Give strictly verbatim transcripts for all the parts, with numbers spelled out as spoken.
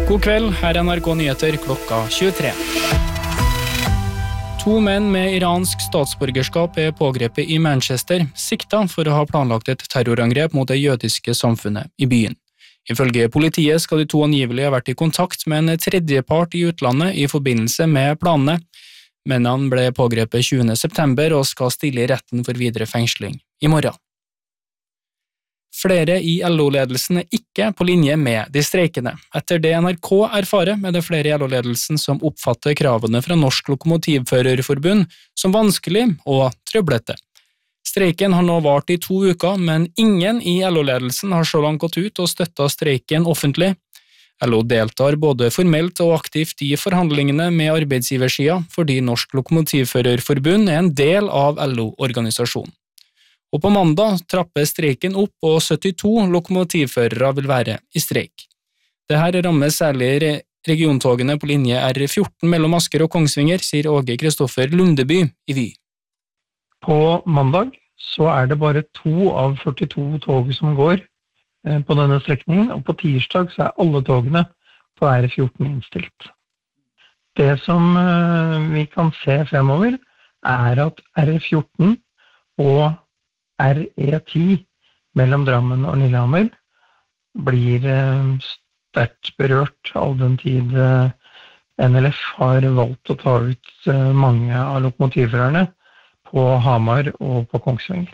God kveld, her er N R K Nyheter klokka tjuetre. To menn med iransk statsborgerskap er pågrepet i Manchester, sikta for å ha planlagt et terrorangrep mot det jødiske samfunnet i byen. Ifølge politiet skal de to angivelig ha vært i kontakt med en tredjepart i utlandet i forbindelse med planene. Mennene ble pågrepet tjuende september og skal stille i retten for videre fengsling i morgen. Flere i L O-ledelsen er ikke på linje med de streikende. Etter det N R K erfarer, er det flere i L O-ledelsen som oppfatter kravene fra Norsk Lokomotivførerforbund som vanskelig og trøblete. Streiken har nå vart i to uker, men ingen i L O-ledelsen har så langt gått ut og støttet streiken offentlig. L O deltar både formelt og aktivt i forhandlingene med arbeidsgiversida, fordi Norsk Lokomotivførerforbund er en del av L O-organisasjonen. Og på mandag trapper streiken opp, og syttito lokomotivførere vil være i streik. Dette rammer særlig regiontogene på linje R fjorten mellom Asker og Kongsvinger, sier Åge Kristoffer Lundeby i Vy. På mandag så er det bare to av førtito tog som går på denne strekningen, og på tirsdag så er alle togene på R fjorten innstilt. Det som vi kan se fremover er at R fjorten og R E ti mellom Drammen og Lillehammer blir sterkt berørt all den tid N L F har valgt å ta ut mange av lokomotivførerne på Hamar og på Kongsvinger.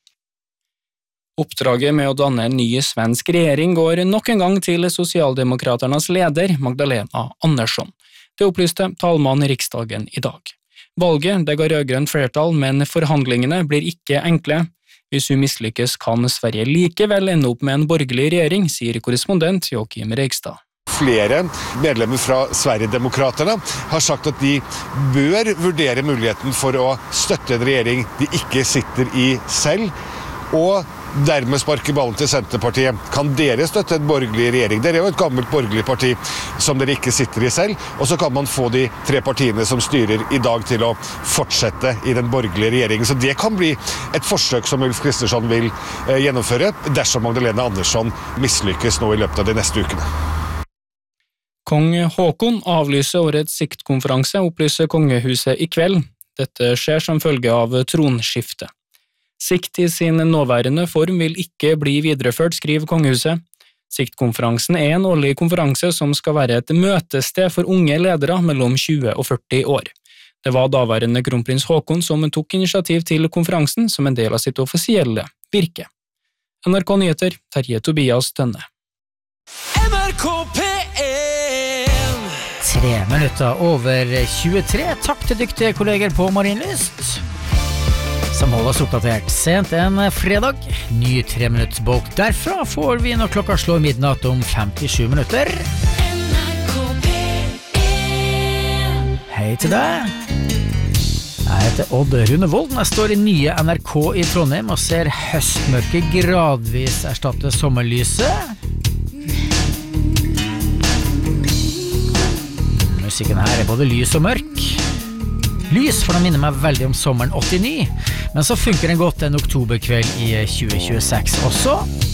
Oppdraget med å danne en ny svensk regjering går nok en gang til Sosialdemokraternas leder, Magdalena Andersson. Det opplyste talmannen i Riksdagen i dag. Valget det ga rødgrønt flertall, men forhandlingene blir ikke enkle. Hvis hun mislykkes kan Sverige likevel ende opp med en borgerlig regjering, sier korrespondent Joakim Reigstad. Flere medlemmer fra Sverigedemokraterna har sagt at de bør vurdere muligheten for å støtte en regjering de ikke sitter i selv, og dermed sparke ballen til Senterpartiet. Kan dere støtte en borgerlig regjering? Dere er jo et gammelt borgerlig parti som dere ikke sitter i selv, og så kan man få de tre partiene som styrer i dag til å fortsette i den borgerlige regjeringen. Så det kan bli et forsøk som Ulf Kristersson vil eh, gjennomføre dersom Magdalena Andersson mislykkes nå i løpet av de neste ukene. Kong Håkon avlyser årets siktkonferanse, opplyser kongehuset i kveld. Dette skjer som følge av tronskifte. Sikt i sin nåværende form vil ikke bli videreført, skriver kongehuset. Siktkonferansen er en årlig konferanse som skal være et møtested for unge ledere mellom tjue og førti år. Det var daværende kronprins Håkon som tok initiativ til konferansen som en del av sitt offisielle virke. N R K Nyheter, Terje Tobias Tønne. N R K P en Tre minutter over tjuetre. Takk til dyktige kolleger på Marienlyst som holder oss oppdatert sent en fredag. Ny treminuttsbolk derfra får vi når klokka slår midnatt om femtisju minutter. N R K P en Hei til deg. Jeg heter Odd Rune Volden. Jeg står i nye N R K i Trondheim og ser høstmørket gradvis erstatte sommerlyset. Musikken her er både lys og mørk. Lys, for den minner meg veldig om sommeren åttini, men så funker den godt en oktoberkveld i tjue tjueseks også.